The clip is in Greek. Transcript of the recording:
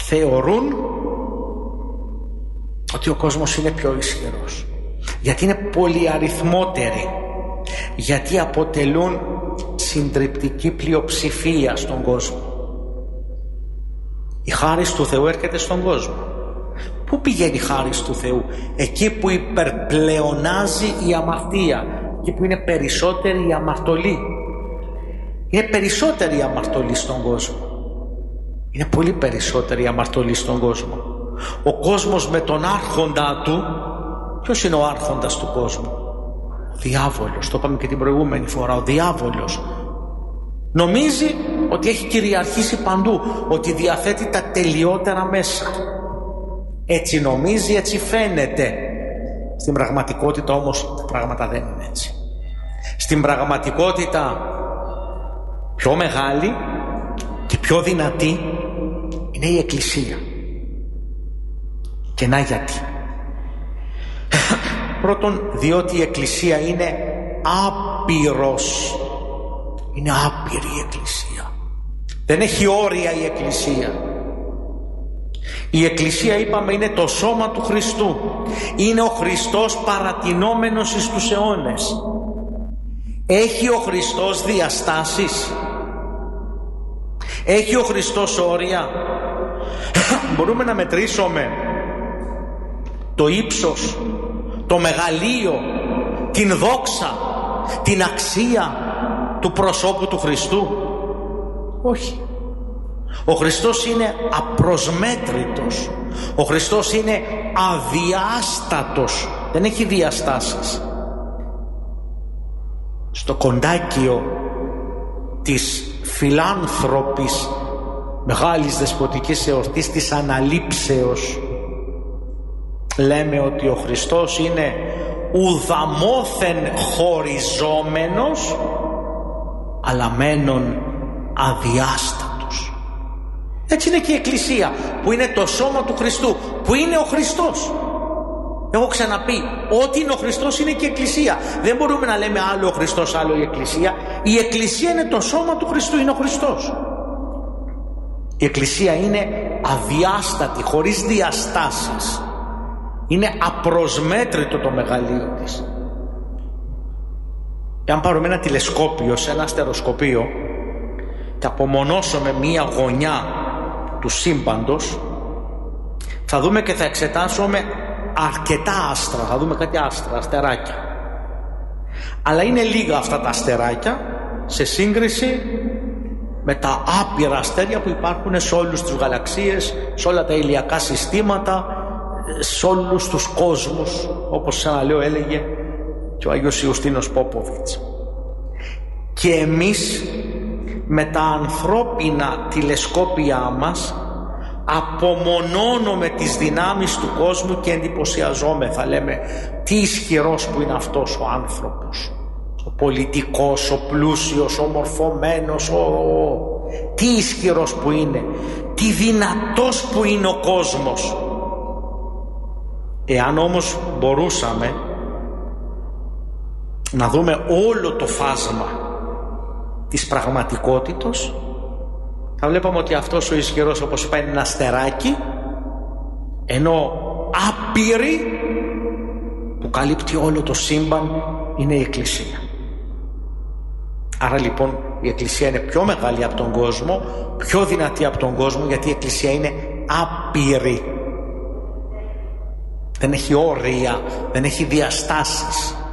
θεωρούν ότι ο κόσμος είναι πιο ισχυρός, γιατί είναι πολυαριθμότεροι, γιατί αποτελούν συντριπτική πλειοψηφία στον κόσμο. Η χάρις του Θεού έρχεται στον κόσμο. Πού πηγαίνει η χάρις του Θεού? Εκεί που υπερπλεονάζει η αμαρτία, εκεί που είναι περισσότερη η αμαρτωλή. Είναι περισσότερη η αμαρτωλή στον κόσμο. Είναι πολύ περισσότερη η αμαρτωλή στον κόσμο. Ο κόσμος με τον άρχοντα του. Ποιος είναι ο άρχοντας του κόσμου? Ο διάβολος. Το είπαμε και την προηγούμενη φορά. Ο διάβολος νομίζει ότι έχει κυριαρχήσει παντού, ότι διαθέτει τα τελειότερα μέσα. Έτσι νομίζει, έτσι φαίνεται. Στην πραγματικότητα όμως τα πράγματα δεν είναι έτσι. Στην πραγματικότητα πιο μεγάλη και πιο δυνατή είναι η Εκκλησία. Και να γιατί. Πρώτον, διότι η Εκκλησία είναι άπειρος. Είναι άπειρη η Εκκλησία. Δεν έχει όρια η Εκκλησία. Η Εκκλησία, είπαμε, είναι το σώμα του Χριστού. Είναι ο Χριστός παρατηνόμενος εις τους αιώνες. Έχει ο Χριστός διαστάσεις? Έχει ο Χριστός όρια? Μπορούμε να μετρήσουμε το ύψος, το μεγαλείο, την δόξα, την αξία του προσώπου του Χριστού? Όχι. Ο Χριστός είναι απροσμέτρητος. Ο Χριστός είναι αδιάστατος. Δεν έχει διαστάσεις. Στο κοντάκιο της φιλάνθρωπης μεγάλης δεσποτικής εορτής της Αναλήψεως λέμε ότι ο Χριστός είναι ουδαμόθεν χωριζόμενος αλλά μένον αδιάστατος. Έτσι είναι και η Εκκλησία, που είναι το σώμα του Χριστού, που είναι ο Χριστός. Έχω ξαναπεί, ό,τι είναι ο Χριστός είναι και η Εκκλησία. Δεν μπορούμε να λέμε άλλο ο Χριστός, άλλο η Εκκλησία. Η Εκκλησία είναι το σώμα του Χριστού, είναι ο Χριστός. Η Εκκλησία είναι αδιάστατη, χωρίς διαστάσεις. Είναι απροσμέτρητο το μεγαλείο της. Εάν πάρουμε ένα τηλεσκόπιο σε ένα αστεροσκοπείο και απομονώσουμε μία γωνιά του σύμπαντος, θα δούμε και θα εξετάσουμε αρκετά άστρα, θα δούμε κάτι άστρα, αστεράκια. Αλλά είναι λίγα αυτά τα αστεράκια σε σύγκριση με τα άπειρα αστέρια που υπάρχουν σε όλους τους γαλαξίες, σε όλα τα ηλιακά συστήματα, σε όλους τους κόσμους, όπως ξαναλέω έλεγε και ο Άγιος Ιουστίνος Πόποβιτς. Και εμείς με τα ανθρώπινα τηλεσκόπια μας απομονώνουμε τις δυνάμεις του κόσμου και εντυπωσιαζόμεθα. Λέμε τι ισχυρός που είναι αυτός ο άνθρωπος, ο πολιτικός, ο πλούσιος, ο μορφωμένος, τι ισχυρός που είναι, τι δυνατός που είναι ο κόσμος. Εάν όμως μπορούσαμε να δούμε όλο το φάσμα της πραγματικότητας, θα βλέπαμε ότι αυτός ο ισχυρός, όπως είπα, είναι ένα αστεράκι, ενώ άπειρη που καλύπτει όλο το σύμπαν είναι η Εκκλησία. Άρα λοιπόν η Εκκλησία είναι πιο μεγάλη από τον κόσμο, πιο δυνατή από τον κόσμο, γιατί η Εκκλησία είναι άπειρη. Δεν έχει όρια, δεν έχει διαστάσεις.